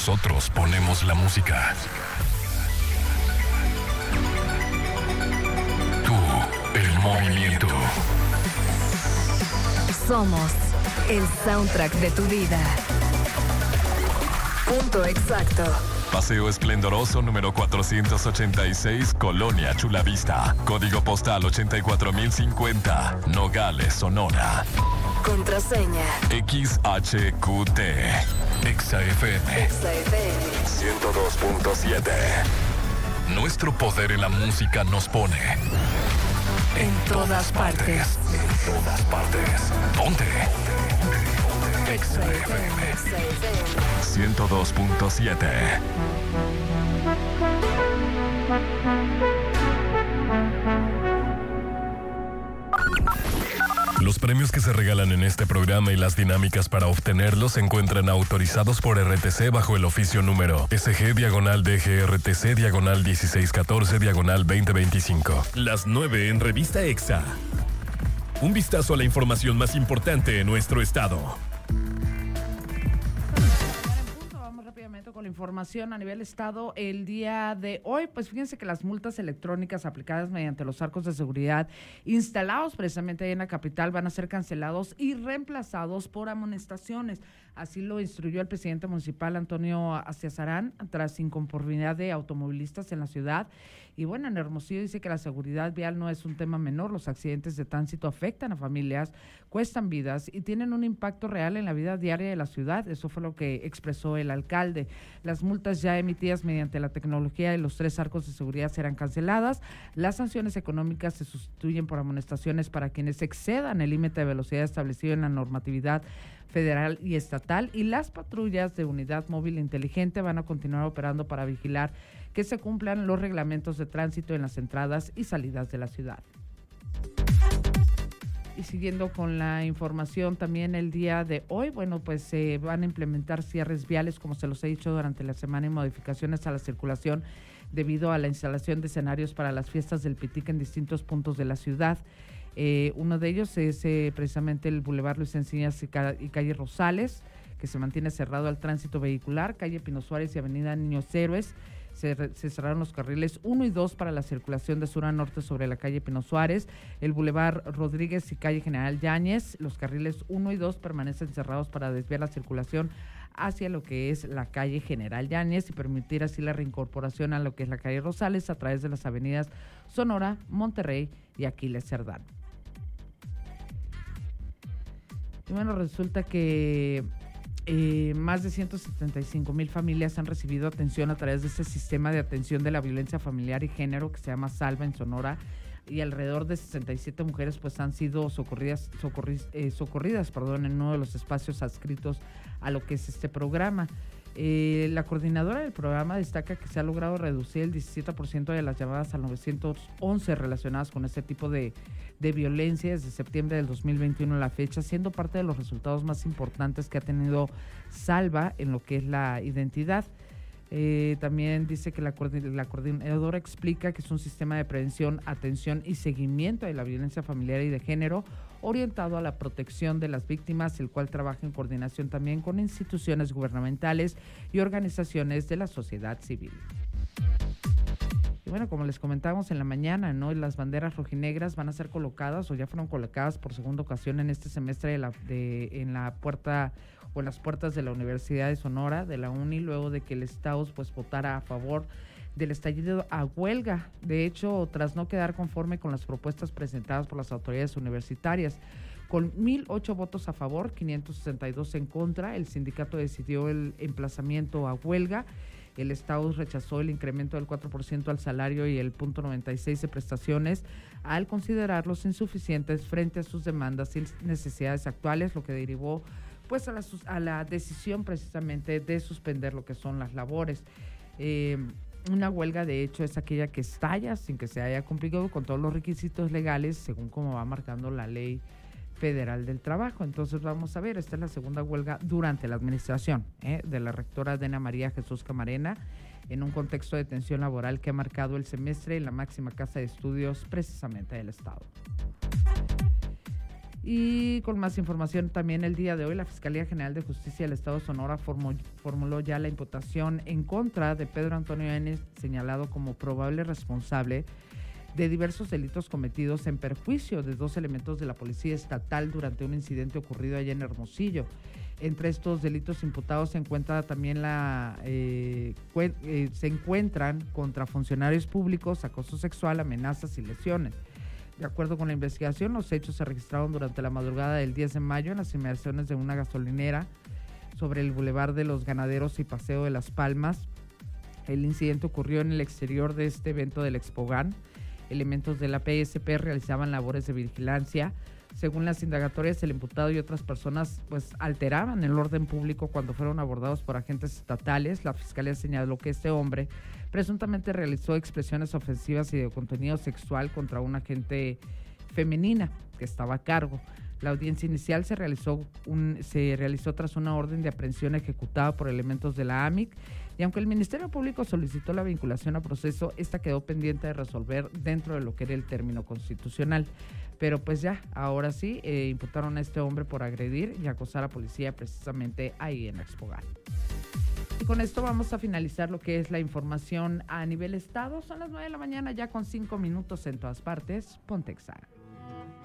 Nosotros ponemos la música. Tú, el movimiento. Somos el soundtrack de tu vida. Punto exacto. Paseo Esplendoroso número 486, Colonia Chulavista. Código postal 84050, Nogales, Sonora. Contraseña XHQT. XFM 102.7. Nuestro poder en la música nos pone en todas partes. En todas partes. Ponte. XFM 102.7. Los premios que se regalan en este programa y las dinámicas para obtenerlos se encuentran autorizados por RTC bajo el oficio número SG-DGRTC/1614/2025. Las 9 en Revista EXA. Un vistazo a la información más importante en nuestro estado. Con la información a nivel estado el día de hoy, pues fíjense que las multas electrónicas aplicadas mediante los arcos de seguridad instalados precisamente ahí en la capital van a ser cancelados y reemplazados por amonestaciones. Así lo instruyó el presidente municipal Antonio Astiazarán tras inconformidad de automovilistas en la ciudad. Y bueno, en Hermosillo dice que la seguridad vial no es un tema menor. Los accidentes de tránsito afectan a familias, cuestan vidas y tienen un impacto real en la vida diaria de la ciudad. Eso fue lo que expresó el alcalde. Las multas ya emitidas mediante la tecnología de los 3 arcos de seguridad serán canceladas. Las sanciones económicas se sustituyen por amonestaciones para quienes excedan el límite de velocidad establecido en la normatividad federal y estatal, y las patrullas de unidad móvil inteligente van a continuar operando para vigilar que se cumplan los reglamentos de tránsito en las entradas y salidas de la ciudad. Y siguiendo con la información también el día de hoy, bueno, pues se van a implementar cierres viales, como se los he dicho durante la semana, y modificaciones a la circulación debido a la instalación de escenarios para las fiestas del Pitic en distintos puntos de la ciudad. Uno de ellos es precisamente el Boulevard Luis Encinas y calle Rosales, que se mantiene cerrado al tránsito vehicular, calle Pino Suárez y avenida Niños Héroes. Se cerraron los carriles 1 y 2 para la circulación de sur a norte sobre la calle Pino Suárez. El Boulevard Rodríguez y calle General Yáñez, los carriles 1 y 2 permanecen cerrados para desviar la circulación hacia lo que es la calle General Yáñez y permitir así la reincorporación a lo que es la calle Rosales a través de las avenidas Sonora, Monterrey y Aquiles Cerdán. Y bueno, resulta que más de 175,000 familias han recibido atención a través de este sistema de atención de la violencia familiar y género que se llama Salva en Sonora, y alrededor de 67 mujeres pues han sido socorridas en uno de los espacios adscritos a lo que es este programa. La coordinadora del programa destaca que se ha logrado reducir el 17% de las llamadas al 911 relacionadas con este tipo de violencia desde septiembre del 2021 a la fecha, siendo parte de los resultados más importantes que ha tenido Salva en lo que es la identidad. También dice que la coordinadora explica que es un sistema de prevención, atención y seguimiento de la violencia familiar y de género orientado a la protección de las víctimas, el cual trabaja en coordinación también con instituciones gubernamentales y organizaciones de la sociedad civil. Y bueno, como les comentábamos en la mañana, ¿no?, las banderas rojinegras van a ser colocadas o ya fueron colocadas por segunda ocasión en este semestre en las puertas de la Universidad de Sonora, de la UNI, luego de que el Estado pues votara a favor del estallido a huelga. De hecho, tras no quedar conforme con las propuestas presentadas por las autoridades universitarias, con 1,008 votos a favor, 562 en contra, el sindicato decidió el emplazamiento a huelga. El Estado rechazó el incremento del 4% al salario y el 0.96 de prestaciones al considerarlos insuficientes frente a sus demandas y necesidades actuales, lo que derivó pues a la decisión precisamente de suspender lo que son las labores. Una huelga, de hecho, es aquella que estalla sin que se haya cumplido con todos los requisitos legales, según como va marcando la Ley Federal del Trabajo. Entonces vamos a ver, esta es la segunda huelga durante la administración de la rectora Dena María Jesús Camarena, en un contexto de tensión laboral que ha marcado el semestre en la máxima casa de estudios precisamente del Estado. Y con más información también el día de hoy, la Fiscalía General de Justicia del Estado de Sonora formuló ya la imputación en contra de Pedro Antonio N., señalado como probable responsable de diversos delitos cometidos en perjuicio de 2 elementos de la Policía Estatal durante un incidente ocurrido allá en Hermosillo. Entre estos delitos imputados se encuentra también se encuentran contra funcionarios públicos, acoso sexual, amenazas y lesiones. De acuerdo con la investigación, los hechos se registraron durante la madrugada del 10 de mayo en las inmediaciones de una gasolinera sobre el Boulevard de los Ganaderos y Paseo de las Palmas. El incidente ocurrió en el exterior de este evento del Expogan. Elementos de la PSP realizaban labores de vigilancia. Según las indagatorias, el imputado y otras personas alteraban el orden público cuando fueron abordados por agentes estatales. La fiscalía señaló que este hombre presuntamente realizó expresiones ofensivas y de contenido sexual contra una agente femenina que estaba a cargo. La audiencia inicial se realizó tras una orden de aprehensión ejecutada por elementos de la AMIC, y aunque el Ministerio Público solicitó la vinculación a proceso, esta quedó pendiente de resolver dentro de lo que era el término constitucional. Pero pues ya, ahora sí, imputaron a este hombre por agredir y acosar a policía precisamente ahí en Expogal. Y con esto vamos a finalizar lo que es la información a nivel estado. Son las 9 de la mañana, ya con 5 minutos en todas partes. Ponte Exa.